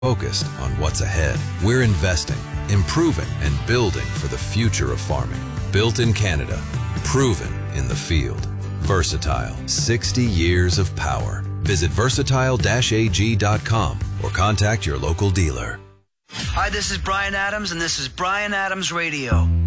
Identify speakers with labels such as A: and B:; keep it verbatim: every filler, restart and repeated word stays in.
A: Focused on what's ahead. We're investing, improving, and building for the future of farming. Built in Canada, proven in the field. Versatile, sixty years of power. Visit versatile dash a g dot com or contact your local dealer.
B: Hi, this is Bryan Adams, and this is Bryan Adams Radio.